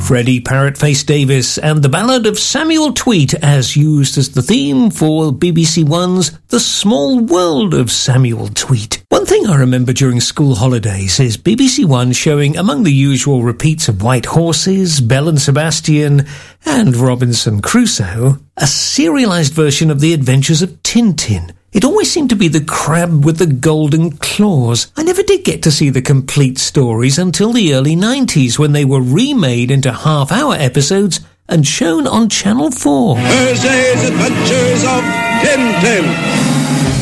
Freddie Parrotface Davis and the Ballad of Samuel Tweet as used as the theme for BBC One's The Small World of Samuel Tweet. One thing I remember during school holidays is BBC One showing, among the usual repeats of White Horses, Belle and Sebastian and Robinson Crusoe, a serialised version of The Adventures of Tintin. It always seemed to be the crab with the golden claws. I never did get to see the complete stories until the early 90s when they were remade into half-hour episodes and shown on Channel 4. Thursday's Adventures of Tintin.